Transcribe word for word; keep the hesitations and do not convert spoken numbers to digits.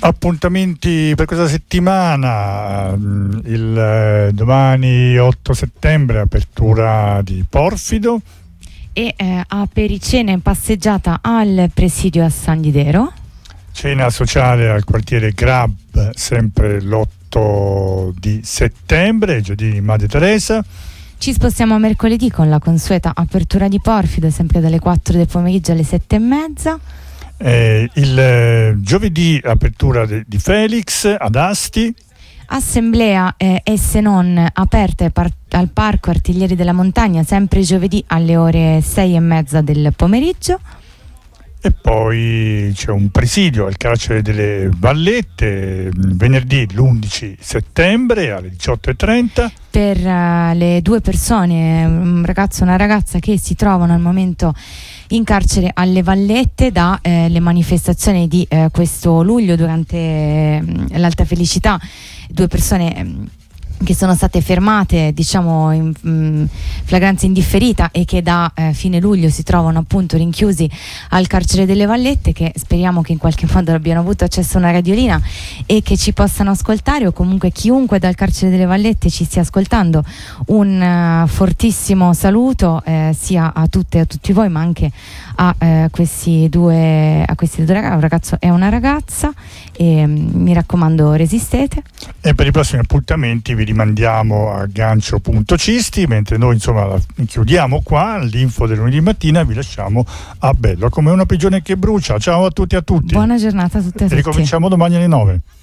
Appuntamenti per questa settimana: il eh, domani otto settembre apertura di Porfido e eh, apericena in passeggiata al presidio a San Didero, cena sociale al quartiere Grab sempre l'otto di settembre, Giardini Madre Teresa. Ci spostiamo a mercoledì con la consueta apertura di Porfido, sempre dalle quattro del pomeriggio alle sette e mezza. Eh, il eh, giovedì apertura de, di Felix ad Asti. Assemblea eh, e se non aperta par- al Parco Artiglieri della Montagna, sempre giovedì alle ore sei e mezza del pomeriggio. E poi c'è un presidio al carcere delle Vallette venerdì l'undici settembre alle diciotto e trenta per uh, le due persone, un ragazzo e una ragazza, che si trovano al momento in carcere alle Vallette da eh, le manifestazioni di eh, questo luglio durante eh, l'Alta Felicità. Due persone eh, che sono state fermate, diciamo, in mh, flagranza indifferita e che da eh, fine luglio si trovano appunto rinchiusi al carcere delle Vallette, che speriamo che in qualche modo abbiano avuto accesso a una radiolina e che ci possano ascoltare, o comunque chiunque dal carcere delle Vallette ci stia ascoltando. Un uh, fortissimo saluto eh, sia a tutte e a tutti voi, ma anche a eh, questi due a questi due ragazzi, un ragazzo e una ragazza, e mh, mi raccomando, resistete. E per i prossimi appuntamenti vi rimandiamo a gancio punto cisti, mentre noi insomma la chiudiamo qua. L'info del lunedì mattina vi lasciamo a Bello come una prigione che brucia. Ciao a tutti e a tutti. Buona giornata a tutte e a tutti. Ricominciamo domani alle nove.